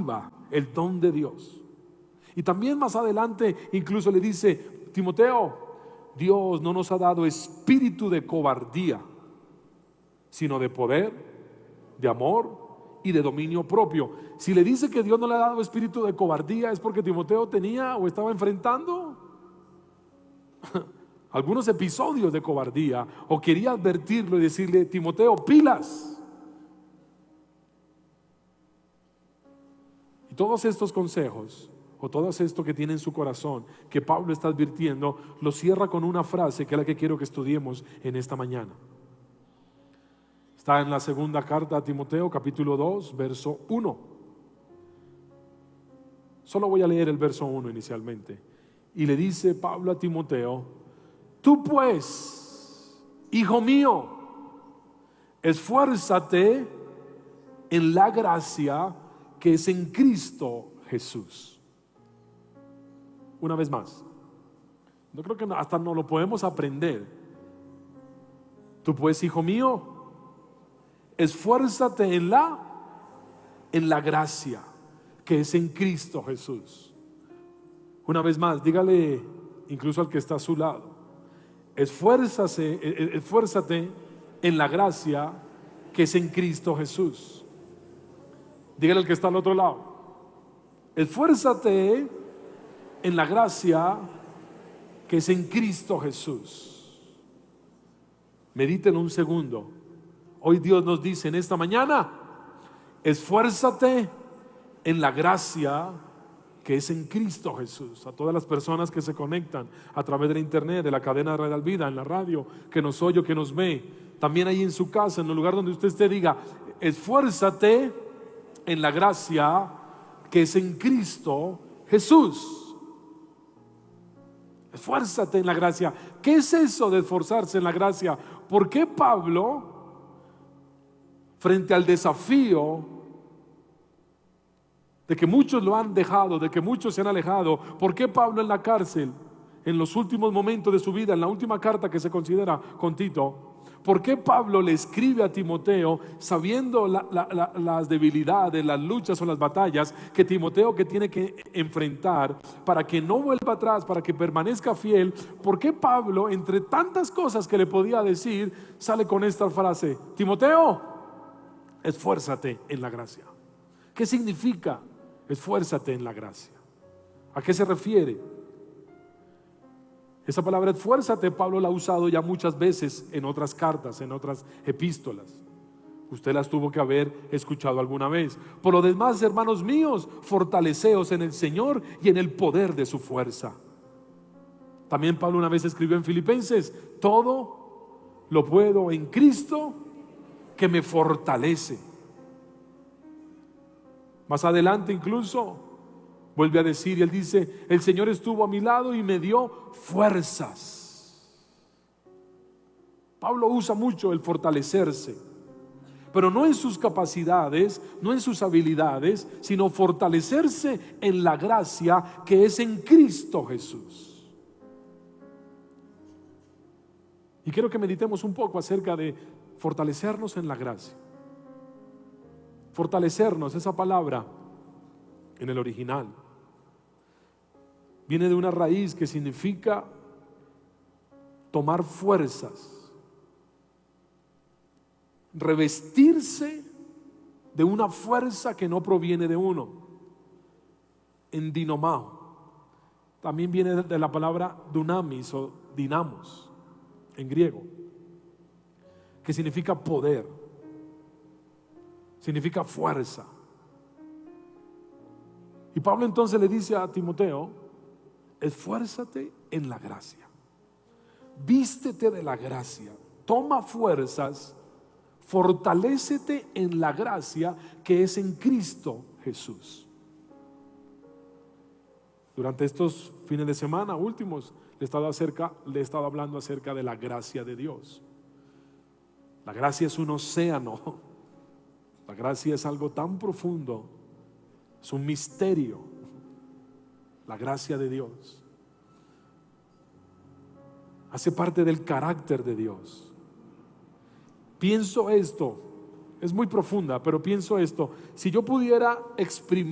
aviva el don de Dios. Y también más adelante incluso le dice: Timoteo, Dios no nos ha dado espíritu de cobardía, sino de poder, de amor y de dominio propio. Si le dice que Dios no le ha dado espíritu de cobardía, es porque Timoteo tenía o estaba enfrentando algunos episodios de cobardía, o quería advertirlo y decirle: Timoteo, pilas. Y todos estos consejos, o todo esto que tiene en su corazón, que Pablo está advirtiendo, lo cierra con una frase que es la que quiero que estudiemos en esta mañana. Está en la segunda carta a Timoteo, capítulo 2, verso 1. Solo voy a leer el verso 1 inicialmente. Y le dice Pablo a Timoteo: tú pues, hijo mío, esfuérzate en la gracia que es en Cristo Jesús. Una vez más, yo creo que hasta no lo podemos aprender. Tú pues, hijo mío, esfuérzate en la gracia que es en Cristo Jesús. Una vez más, dígale incluso al que está a su lado: esfuérzate en la gracia que es en Cristo Jesús. Dígale al que está al otro lado: esfuérzate en la gracia que es en Cristo Jesús. Medítelo un segundo. Hoy Dios nos dice en esta mañana: esfuérzate en la gracia que es en Cristo Jesús. A todas las personas que se conectan a través de la internet, de la cadena de Radio Vida, en la radio, que nos oye o que nos ve, también ahí en su casa, en el lugar donde usted esté, diga: esfuérzate en la gracia que es en Cristo Jesús. Esfuérzate en la gracia. ¿Qué es eso de esforzarse en la gracia? ¿Por qué Pablo, frente al desafío de que muchos lo han dejado, de que muchos se han alejado, por qué Pablo en la cárcel, en los últimos momentos de su vida, en la última carta que se considera con Tito, por qué Pablo le escribe a Timoteo sabiendo las debilidades, las luchas o las batallas que Timoteo que tiene que enfrentar para que no vuelva atrás, para que permanezca fiel? ¿Por qué Pablo, entre tantas cosas que le podía decir, sale con esta frase: Timoteo, esfuérzate en la gracia? ¿Qué significa esfuérzate en la gracia? ¿A qué se refiere? Esa palabra esfuérzate, Pablo la ha usado ya muchas veces en otras cartas, en otras epístolas. Usted las tuvo que haber escuchado alguna vez. Por lo demás, hermanos míos, fortaleceos en el Señor y en el poder de su fuerza. También Pablo una vez escribió en Filipenses: todo lo puedo en Cristo que me fortalece. Más adelante incluso vuelve a decir, y él dice: el Señor estuvo a mi lado y me dio fuerzas. Pablo usa mucho el fortalecerse, pero no en sus capacidades, no en sus habilidades, sino fortalecerse en la gracia que es en Cristo Jesús. Y quiero que meditemos un poco acerca de fortalecernos en la gracia. Fortalecernos, esa palabra en el original viene de una raíz que significa tomar fuerzas, revestirse de una fuerza que no proviene de uno. En dinomao también viene de la palabra dunamis o dinamos en griego, que significa poder, significa fuerza. Y Pablo entonces le dice a Timoteo: esfuérzate en la gracia, vístete de la gracia, toma fuerzas, fortalécete en la gracia que es en Cristo Jesús. Durante estos fines de semana últimos le he estado hablando acerca de la gracia de Dios. La gracia es un océano. La gracia es algo tan profundo, es un misterio. La gracia de Dios hace parte del carácter de Dios. Pienso esto, es muy profunda, pero pienso esto: si yo pudiera exprimir